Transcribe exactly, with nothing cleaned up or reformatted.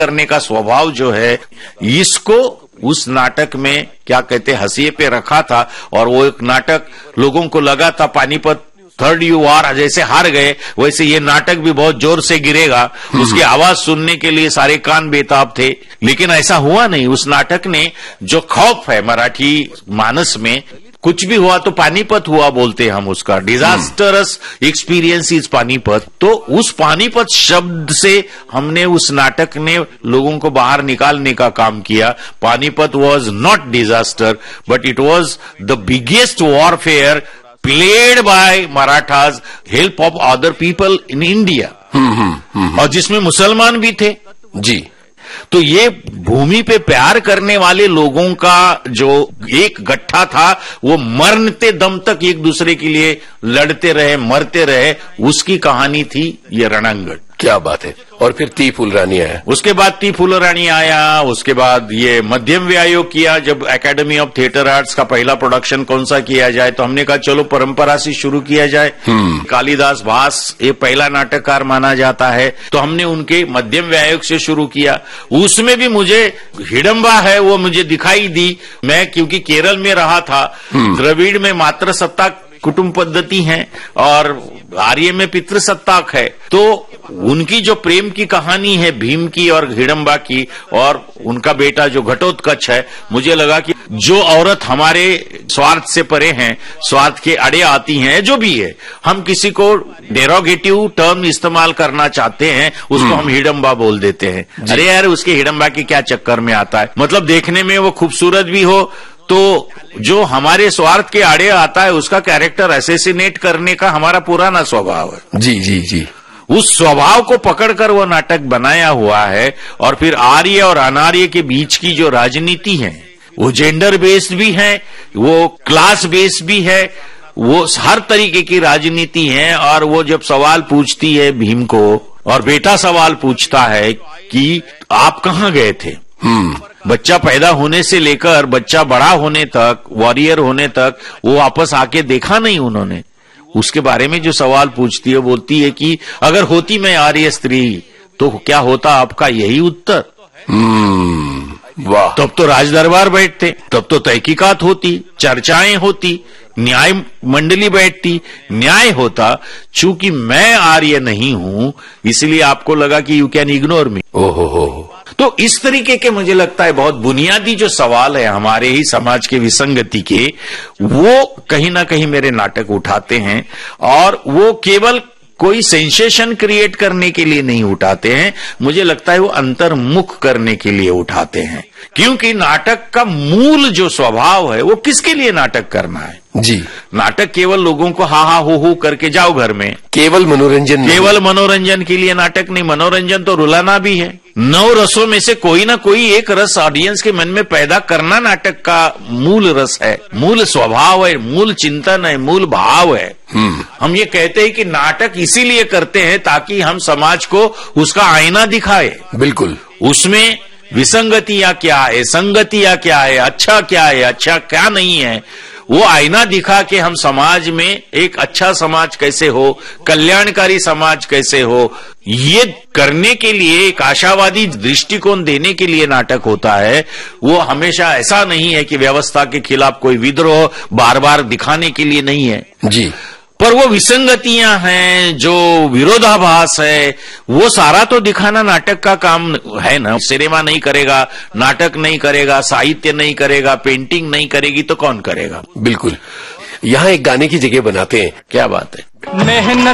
करने का स्वभाव जो है, इसको उस नाटक में क्या कहते हंसिए पे रखा था। और वो एक नाटक लोगों को लगा था पानीपत थर्ड यू वार जैसे हार गए, वैसे ये नाटक भी बहुत जोर से गिरेगा, उसकी आवाज सुनने के लिए सारे कान बेताब थे। लेकिन ऐसा हुआ नहीं। उस नाटक ने जो खौफ है मराठी मानस में, कुछ भी हुआ तो पानीपत हुआ बोलते हम उसका, डिजास्टरस एक्सपीरियंस इज पानीपत। तो उस पानीपत शब्द से हमने उस नाटक ने लोगों को बाहर निकालने का काम किया। Panipat was not disaster but it was the biggest warfare played by Marathas, help of other people in India, और जिसमें मुसलमान भी थे जी। तो ये भूमि पे प्यार करने वाले लोगों का जो एक गट्ठा था, वो मरते दम तक एक दूसरे के लिए लड़ते रहे, मरते रहे, उसकी कहानी थी ये रणंगड़। क्या बात है। और फिर ती फुलरानी आया, उसके बाद ती फुलरानी आया, उसके बाद ये मध्यम व्यायोग किया। जब एकेडमी ऑफ थिएटर आर्ट्स का पहला प्रोडक्शन कौन सा किया जाए, तो हमने कहा चलो परंपरा से शुरू किया जाए। कालिदास भास ये पहला नाटककार माना जाता है, तो हमने उनके मध्यम व्यायोग से शुरू किया। उसमें भी मुझे हिडम्बा है वो मुझे दिखाई दी। मैं क्योंकि केरल में रहा था, द्रविड़ में मातृ सत्ता कुटुंब पद्धति है और आर्य में पितृसत्ताक है, तो उनकी जो प्रेम की कहानी है भीम की और हिडम्बा की, और उनका बेटा जो घटोत्कच है, मुझे लगा कि जो औरत हमारे स्वार्थ से परे हैं, स्वार्थ के अड़े आती हैं, जो भी है, हम किसी को डेरोगेटिव टर्म इस्तेमाल करना चाहते हैं, उसको हम हिडम्बा बोल देते हैं। अरे यार उसके हिडम्बा के क्या चक्कर में आता है, मतलब देखने में वो खूबसूरत भी हो, तो जो हमारे स्वार्थ के आड़े आता है उसका कैरेक्टर असैसिनेट करने का हमारा पुराना स्वभाव है। जी जी जी। उस स्वभाव को पकड़कर वो नाटक बनाया हुआ है। और फिर आर्य और अनार्य के बीच की जो राजनीति है, वो जेंडर बेस्ड भी है, वो क्लास बेस्ड भी है, वो हर तरीके की राजनीति है। और वो जब सवाल पूछती है भीम को, और बेटा सवाल पूछता है कि आप कहाँ गए थे, बच्चा पैदा होने से लेकर बच्चा बड़ा होने तक, वॉरियर होने तक, वो वापस आके देखा नहीं उन्होंने। उसके बारे में जो सवाल पूछती है, बोलती है कि अगर होती मैं आर्य स्त्री तो क्या होता आपका यही उत्तर। वाह। तब तो राज दरबार बैठते, तब तो तहकीकात होती, चर्चाएं होती, न्याय मंडली बैठती, न्याय होता। चूंकि मैं आर्य नहीं हूं इसलिए आपको लगा कि यू कैन इग्नोर मी। ओहो हो। तो इस तरीके के मुझे लगता है बहुत बुनियादी जो सवाल है हमारे ही समाज के विसंगति के, वो कहीं ना कहीं मेरे नाटक उठाते हैं। और वो केवल कोई सेंसेशन क्रिएट करने के लिए नहीं उठाते हैं, मुझे लगता है वो अंतर्मुख करने के लिए उठाते हैं। क्योंकि नाटक का मूल जो स्वभाव है वो किसके लिए नाटक करना है जी। नाटक केवल लोगों को हा हा हो हो करके जाओ घर में, केवल मनोरंजन, केवल मनोरंजन के लिए नाटक नहीं। मनोरंजन तो रुलाना भी है। नौ रसों में से कोई ना कोई एक रस ऑडियंस के मन में पैदा करना नाटक का मूल रस है, मूल स्वभाव है, मूल चिंतन है, मूल भाव है। हम ये कहते हैं कि नाटक इसीलिए करते हैं ताकि हम समाज को उसका आईना दिखाए। बिल्कुल। उसमें विसंगतियां क्या है, संगतियां क्या है, अच्छा क्या है, अच्छा क्या नहीं है, वो आईना दिखा के हम समाज में एक अच्छा समाज कैसे हो, कल्याणकारी समाज कैसे हो, ये करने के लिए एक आशावादी दृष्टिकोण देने के लिए नाटक होता है। वो हमेशा ऐसा नहीं है कि व्यवस्था के खिलाफ कोई विद्रोह बार बार दिखाने के लिए नहीं है जी। पर वो विसंगतियां हैं, जो विरोधाभास है, वो सारा तो दिखाना नाटक का काम है ना। सिनेमा नहीं करेगा, नाटक नहीं करेगा, साहित्य नहीं करेगा, पेंटिंग नहीं करेगी तो कौन करेगा। बिल्कुल। यहाँ एक गाने की जगह बनाते हैं। क्या बात है। मेहनत